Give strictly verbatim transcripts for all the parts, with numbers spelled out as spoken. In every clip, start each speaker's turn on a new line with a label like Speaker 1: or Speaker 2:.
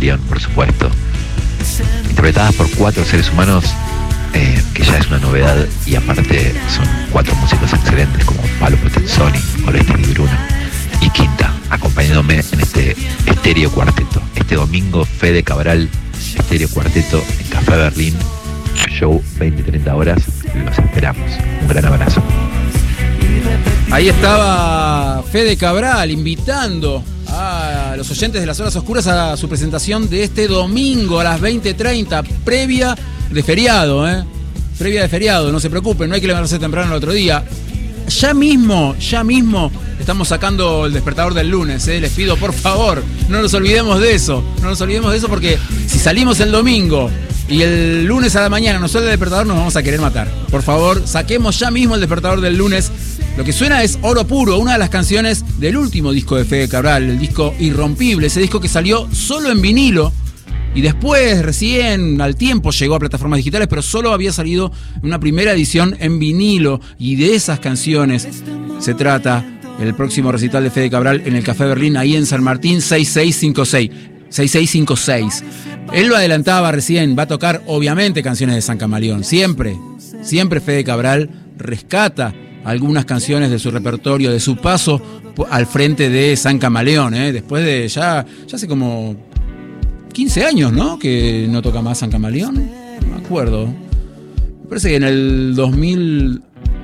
Speaker 1: Camaleón, por supuesto, interpretadas por cuatro seres humanos, eh, que ya es una novedad, y aparte son cuatro músicos excelentes como Palo Potenzoni, Oreste Di Bruno y Quinta, acompañándome en este estéreo cuarteto. Este domingo, Fede Cabral, estéreo cuarteto en Café Berlín, show veinte treinta horas, los esperamos. Un gran abrazo.
Speaker 2: Ahí estaba Fede Cabral invitando a los oyentes de las Horas Oscuras a su presentación de este domingo a las veinte treinta, previa de feriado, ¿eh? Previa de feriado, no se preocupen, no hay que levantarse temprano el otro día. Ya mismo, ya mismo estamos sacando el despertador del lunes, ¿eh? Les pido por favor, no nos olvidemos de eso, no nos olvidemos de eso, porque si salimos el domingo y el lunes a la mañana nos suena el despertador, nos vamos a querer matar. Por favor, saquemos ya mismo el despertador del lunes. Lo que suena es Oro Puro, una de las canciones del último disco de Fede Cabral, el disco Irrompible, ese disco que salió solo en vinilo y después, recién al tiempo, llegó a plataformas digitales, pero solo había salido en una primera edición en vinilo, y de esas canciones se trata el próximo recital de Fede Cabral en el Café Berlín, ahí en San Martín, seis seis cinco seis. seis seis cinco seis. Él lo adelantaba recién, va a tocar obviamente canciones de San Camaleón, siempre, siempre Fede Cabral rescata algunas canciones de su repertorio, de su paso al frente de San Camaleón, ¿eh? Después de ya, ya hace como quince años, ¿no? Que no toca más San Camaleón, no me acuerdo. Me parece que en el dos mil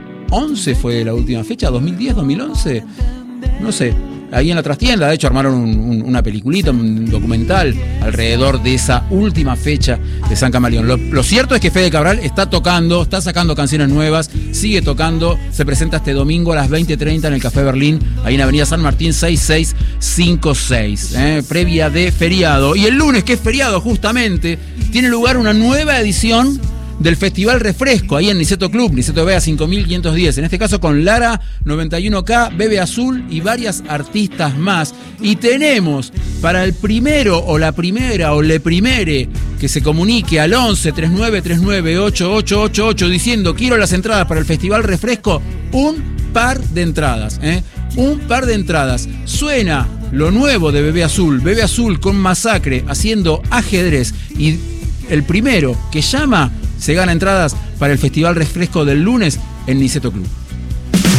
Speaker 2: once fue la última fecha, dos mil diez, dos mil once, no sé. Ahí en la trastienda, de hecho, armaron un, un, una peliculita, un documental alrededor de esa última fecha de San Camaleón. Lo, lo cierto es que Fede Cabral está tocando, está sacando canciones nuevas, sigue tocando, se presenta este domingo a las veinte treinta en el Café Berlín, ahí en Avenida San Martín seis seis cinco seis, eh, previa de feriado. Y el lunes, que es feriado justamente, tiene lugar una nueva edición del Festival Refresco, ahí en Niceto Club, Niceto Vega cinco mil quinientos diez, en este caso con Lara noventa y uno K, Bebe Azul y varias artistas más. Y tenemos para el primero o la primera o le primere que se comunique al once treinta y nueve treinta y nueve ochenta y ocho ochenta y ocho diciendo quiero las entradas para el Festival Refresco, un par de entradas, ¿eh? Un par de entradas. Suena lo nuevo de Bebe Azul, Bebe Azul con Masacre haciendo ajedrez, y el primero que llama se gana entradas para el Festival Refresco del lunes en Niceto Club.